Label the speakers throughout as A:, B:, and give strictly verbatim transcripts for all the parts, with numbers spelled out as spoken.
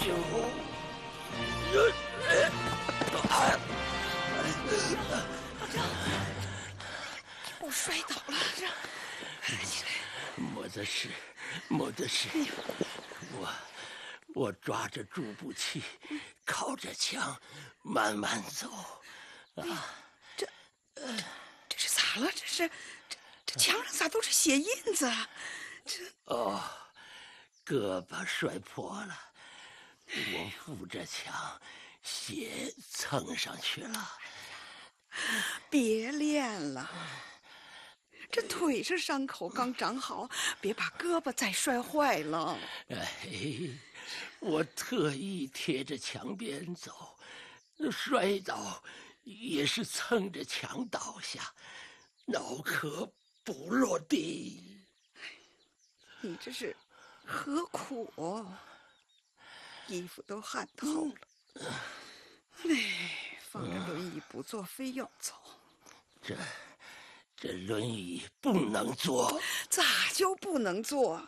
A: 呦！
B: 又摔倒了，这
A: 没得事，没得事。我我抓着助步器，靠着墙，慢慢走。啊，
B: 这这这是咋了？这是这这墙上咋都是血印子？这
A: 哦，胳膊摔破了，我扶着墙，血蹭上去了。
B: 别练了，这腿上伤口刚长好，别把胳膊再摔坏了。
A: 哎，我特意贴着墙边走，摔倒也是蹭着墙倒下，脑壳不落地。
B: 你这是何苦？衣服都汗透了。哎，放着轮椅不坐，非要走。
A: 这这轮椅不能坐。
B: 咋就不能坐？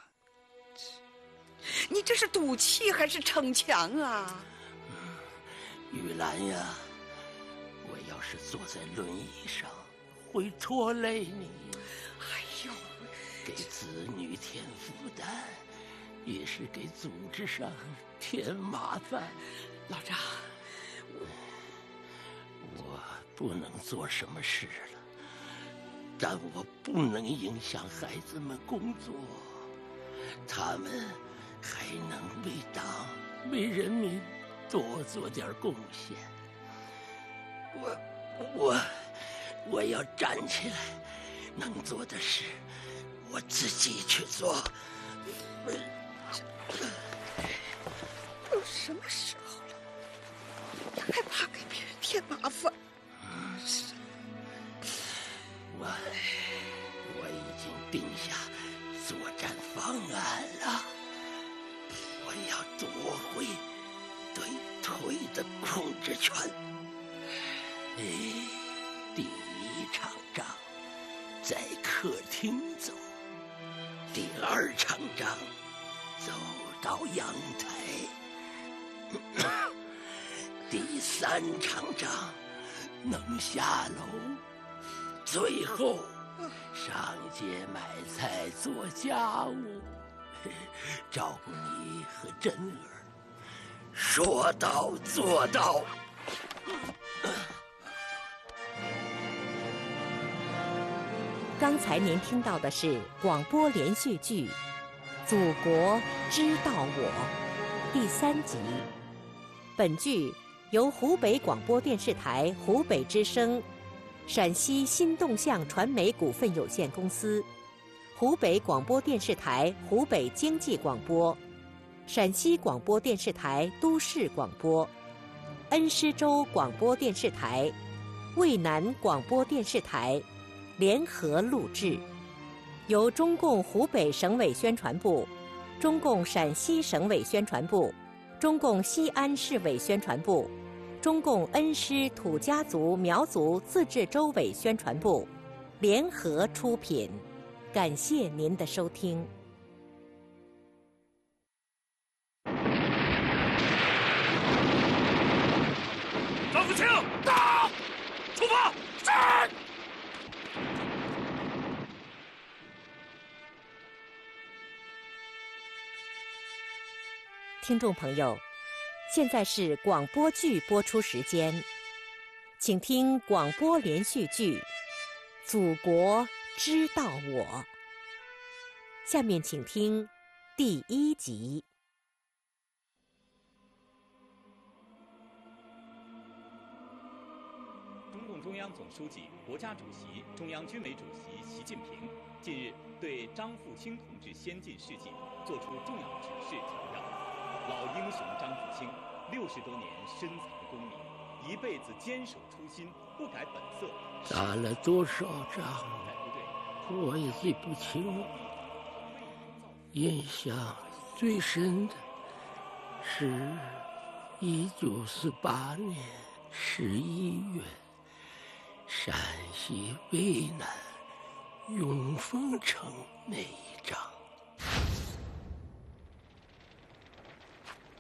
B: 你这是赌气还是逞强啊？
A: 玉兰呀，我要是坐在轮椅上，会拖累你。
B: 哎呦，
A: 给子女添负担，也是给组织上添麻烦。
B: 老张，
A: 我我不能做什么事了，但我不能影响孩子们工作，他们还能为党为人民多做点贡献。我我我要站起来，能做的事我自己去做。
B: 都什么时候了，你还怕给别人添麻烦？
A: 我我已经定下作战方案了，我要夺回对腿的控制权。哎，第一场仗在客厅走，第二场仗走到阳台，第三场仗能下楼，最后上街买菜做家务，照顾你和珍儿，说到做到。
C: 刚才您听到的是广播连续剧《祖国知道我》第三集。本剧由湖北广播电视台湖北之声、陕西新动向传媒股份有限公司、湖北广播电视台湖北经济广播、陕西广播电视台都市广播、恩施州广播电视台、渭南广播电视台联合录制，由中共湖北省委宣传部、中共陕西省委宣传部、中共西安市委宣传部、中共恩施土家族苗族自治州委宣传部联合出品。感谢您的收听。
D: 张福清，到！出发！是。
C: 听众朋友，现在是广播剧播出时间，请听广播连续剧《祖国知道我》。下面请听第一集。
E: 中共中央总书记、国家主席、中央军委主席习近平近日对张富清同志先进事迹作出重要指示强调，老英雄张富清六十多年深藏功名，一辈子坚守初心，不改本色。
A: 打了多少仗，我也记不清了。印象最深的是一九四八年十一月，陕西渭南永丰城那一仗。
D: 同志们，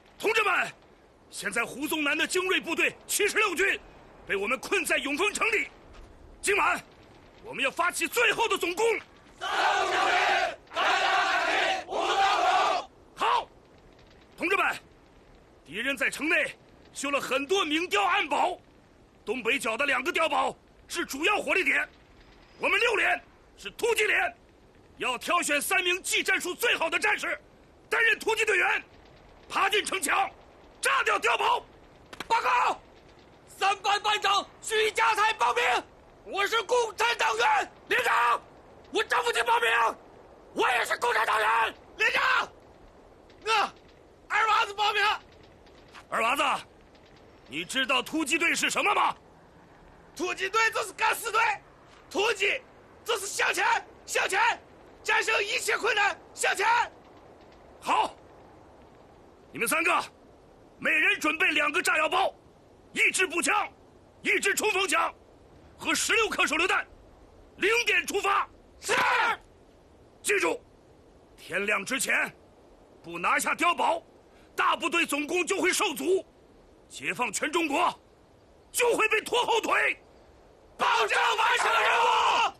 D: 们，现在胡宗南的精锐部队七十六军被我们困在永丰城里。今晚，我们要发起最后的总攻。三路小人，大家海平，无刀口。好，同志们，敌人在城内修了很多明碉暗堡，东北角的两个碉堡是主要火力点。我们六连是突击连，要挑选三名技战术最好的战士，担任突击队员，爬进城墙，炸掉碉堡。报告，三班班长徐家才报名，我是共产党员。连长，我张富清报名，我也是共产党员。连长，我二娃子报名。二娃子，你知道突击队是什么吗？突击队就是敢死队，突击就是向前，向前，战胜一切困难，向前。好，你们三个，每人准备两个炸药包，一支步枪，一支冲锋枪，和十六颗手榴弹。零点出发。是。记住，天亮之前，不拿下碉堡，大部队总攻就会受阻，解放全中国就会被拖后腿，保证完成任务。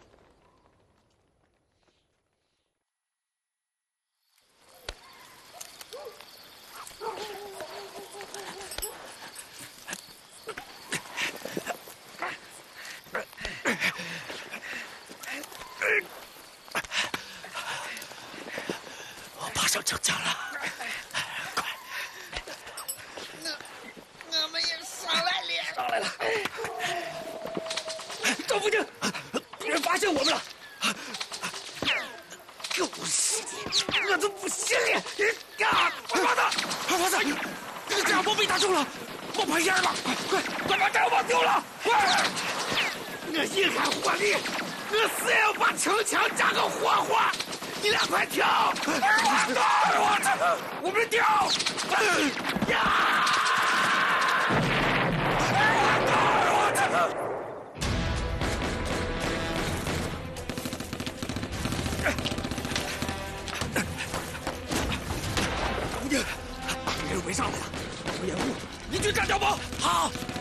D: 我爬上城墙了，快！
F: 我我们也上来了，
D: 上来了。张福清，敌人发现我们了！狗屎！我都不信了！啊！二娃子，二娃子，这个炸药包被打中了，冒白烟了！快快把炸药包丢了！快！我一看火力，我死也要把城墙炸个活活！你俩快跳！二娃子，二娃子，我们跳！呀！二娃子，二娃子！吴丁，敌人围上来了，我掩护，你去炸碉堡。好。